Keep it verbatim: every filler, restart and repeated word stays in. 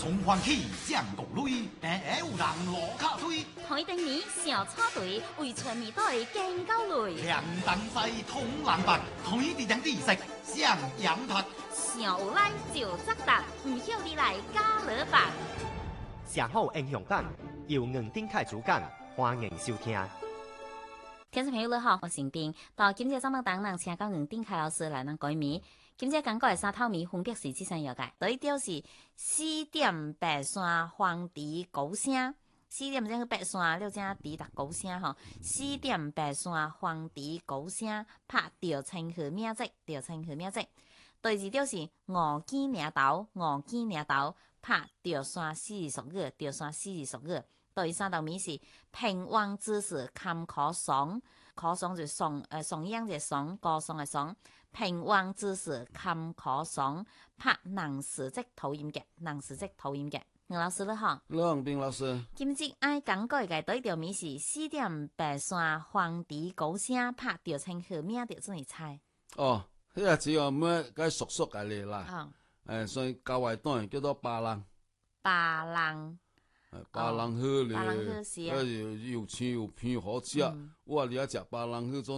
從歡喜將國淚，但係有人落卡水。 台頂年小草隊為全面隊競交淚， 兩等西通難拔，台地頂地色相養拍。 小有來就責答，唔曉你來加勒白。 上好英雄感，由吳丁凱主講，歡迎收聽。 聽眾朋友你好，我是丁。到今日節目當中，請到吳丁凱老師來咱改名。今日講過嘅三套名分別是這三樣嘅，第一條是四點白山黃鸝高聲，四點這個白山了正鸝達高聲吼，四點白山黃鸝高聲，拍着稱號名跡，着稱號名跡。第二條是五枝領豆，五枝領豆，拍着山四十個，着山四十個。第三道名是平王之士坎可爽，可爽就爽，誒爽樣就爽，歌頌嘅爽。平王之士坎可爽，拍能時即討厭嘅，能時即討厭嘅。吳老師你好， 梁斌老師， 今日愛講過嘅第一條名是四點白山黃鸝高聲，拍着稱號名着怎麼猜？ 哦，迄個只有咩該熟熟嘅嚟啦，誒、 哦欸，所以郊外段叫做巴郎， 巴郎。 巴郎好咧， 巴郎好食啊， 又又青又偏好食， 嗯、 我哋要食巴郎嗰種。